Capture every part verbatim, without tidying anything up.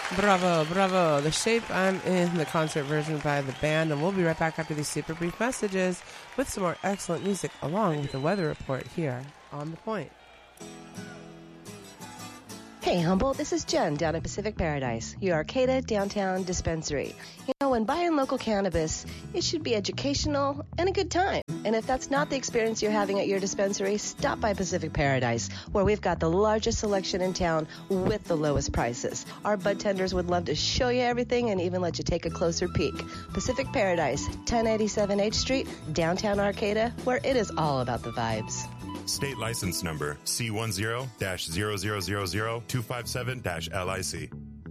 Bravo, bravo. The Shape, I'm in the concert version by the band, and we'll be right back after these super brief messages with some more excellent music along with the weather report here on The Point. Hey Humboldt, this is Jen down at Pacific Paradise, your Arcata downtown dispensary. You know, when buying local cannabis, it should be educational and a good time. And if that's not the experience you're having at your dispensary, stop by Pacific Paradise, where we've got the largest selection in town with the lowest prices. Our bud tenders would love to show you everything and even let you take a closer peek. Pacific Paradise, ten eighty-seven H Street, downtown Arcata, where it is all about the vibes. State license number C ten zero zero zero zero zero two five seven L I C.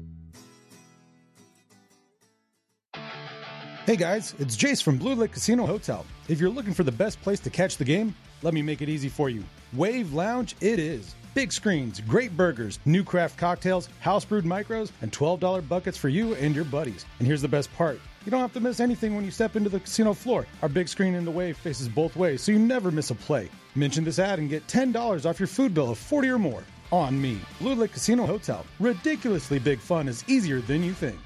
Hey guys, it's Jace from Blue Lake Casino Hotel. If you're looking for the best place to catch the game, let me make it easy for you. Wave Lounge it is. Big screens, great burgers, new craft cocktails, house brewed micros, and twelve dollars buckets for you and your buddies. And here's the best part. You don't have to miss anything when you step into the casino floor. Our big screen in the Wave faces both ways, so you never miss a play. Mention this ad and get ten dollars off your food bill of forty dollars or more. On me. Blue Lake Casino Hotel. Ridiculously big fun is easier than you think.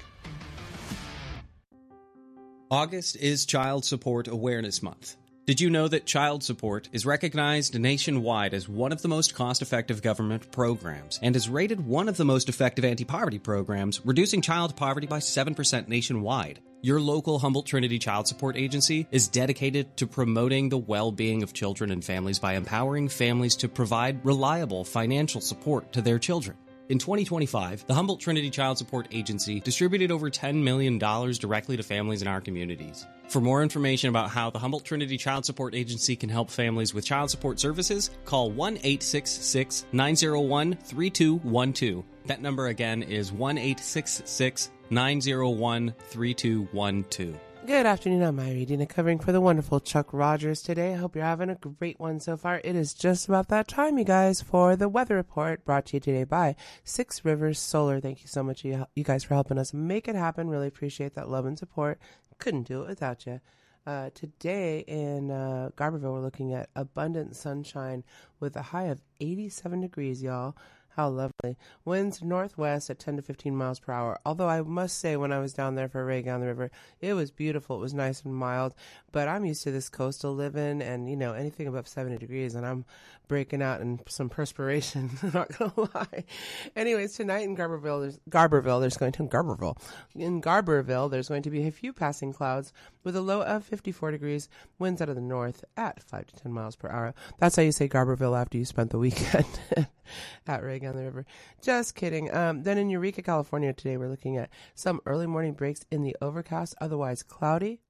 August is Child Support Awareness Month. Did you know that child support is recognized nationwide as one of the most cost-effective government programs and is rated one of the most effective anti-poverty programs, reducing child poverty by seven percent nationwide? Your local Humboldt Trinity Child Support Agency is dedicated to promoting the well-being of children and families by empowering families to provide reliable financial support to their children. In twenty twenty-five, the Humboldt Trinity Child Support Agency distributed over ten million dollars directly to families in our communities. For more information about how the Humboldt Trinity Child Support Agency can help families with child support services, call one eight six six nine zero one three two one two. That number again is one eight six six nine zero one three two one two. Good afternoon, I'm Myra Dina, covering for the wonderful Chuck Rogers today. I hope you're having a great one so far. It is just about that time, you guys, for the weather report brought to you today by Six Rivers Solar. Thank you so much, you, you guys, for helping us make it happen. Really appreciate that love and support. Couldn't do it without you. Uh, today in uh, Garberville, we're looking at abundant sunshine with a high of eighty-seven degrees, y'all. How lovely. Winds northwest at ten to fifteen miles per hour. Although I must say, when I was down there for Reggae on the River, it was beautiful. It was nice and mild. But I'm used to this coastal living and, you know, anything above seventy degrees, and I'm breaking out in some perspiration. I'm not going to lie. Anyways, tonight in Garberville, there's, Garberville, there's going to, Garberville. In Garberville, there's going to be a few passing clouds with a low of fifty-four degrees, winds out of the north at five to ten miles per hour. That's how you say Garberville after you spent the weekend at Reggae on the River. Just kidding. Um, then in Eureka, California today, we're looking at some early morning breaks in the overcast, otherwise cloudy.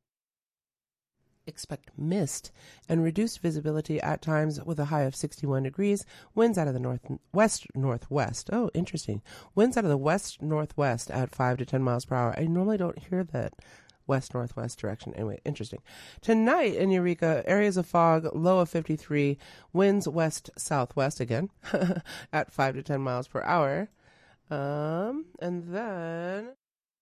Expect mist and reduced visibility at times with a high of sixty-one degrees. Winds out of the northwest northwest. Oh, interesting. Winds out of the west northwest at five to ten miles per hour. I normally don't hear that west-northwest direction. Anyway, interesting. Tonight in Eureka, areas of fog, low of fifty-three, winds west-southwest again at five to ten miles per hour. Um, and then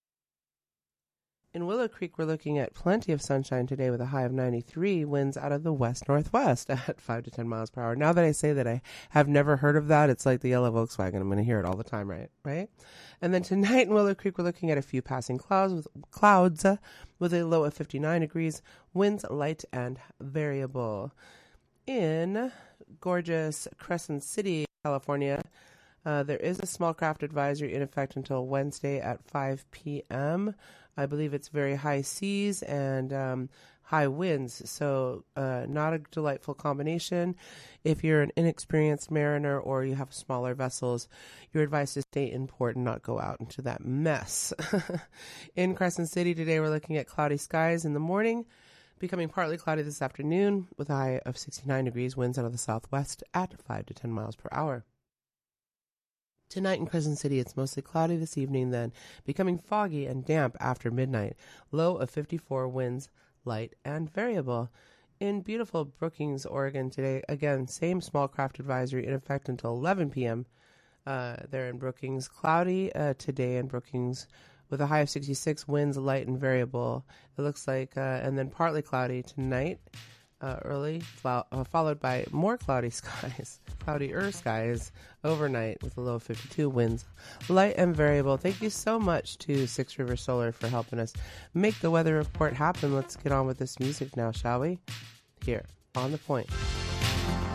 in Willow Creek, we're looking at plenty of sunshine today with a high of ninety-three, winds out of the west-northwest at five to ten miles per hour. Now that I say that I have never heard of that, it's like the yellow Volkswagen. I'm going to hear it all the time, right? Right? And then tonight in Willow Creek, we're looking at a few passing clouds with clouds uh, with a low of fifty-nine degrees, winds light and variable. In gorgeous Crescent City, California, Uh, there is a small craft advisory in effect until Wednesday at five p.m. I believe it's very high seas and um, high winds, so uh, not a delightful combination. If you're an inexperienced mariner or you have smaller vessels, you're advised to stay in port and not go out into that mess. In Crescent City today, we're looking at cloudy skies in the morning, becoming partly cloudy this afternoon with a high of sixty-nine degrees, winds out of the southwest at five to ten miles per hour. Tonight in Crescent City, it's mostly cloudy this evening, then becoming foggy and damp after midnight. Low of fifty-four, winds light and variable. In beautiful Brookings, Oregon today, again, same small craft advisory in effect until eleven p.m. Uh, there in Brookings, cloudy uh, today in Brookings with a high of sixty-six, winds light and variable. It looks like, uh, and then partly cloudy tonight. uh, early, flo- uh, followed by more cloudy skies, cloudier skies overnight with a low of fifty-two, winds light and variable. Thank you so much to Six River Solar for helping us make the weather report happen. Let's get on with this music now, shall we? Here, on the point.